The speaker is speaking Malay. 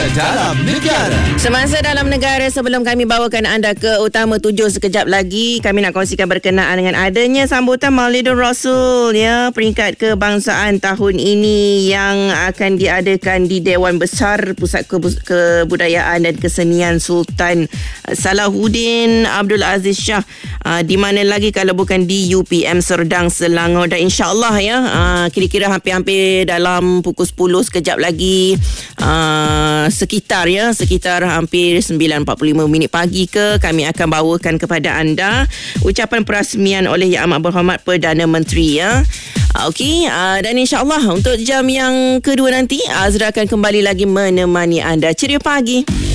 dalam negara. Semasa dalam negara, sebelum kami bawakan anda ke utama tujuh sekejap lagi, kami nak kongsikan berkenaan dengan adanya sambutan Maulidul Rasul, ya, peringkat kebangsaan tahun ini yang akan diadakan di Dewan Besar Pusat Kebudayaan dan Kesenian Sultan Salahuddin Abdul Aziz Shah. Di mana lagi kalau bukan di UPM Serdang, Selangor. Dan insyaAllah ya, kira-kira hampir-hampir dalam pukul 10 sekejap lagi, sekitar hampir 9.45 minit pagi kami akan bawakan kepada anda ucapan perasmian oleh Yang Amat Berhormat Perdana Menteri, ya. Okey, dan insyaAllah untuk jam yang kedua nanti Azra akan kembali lagi menemani anda. Ceria pagi.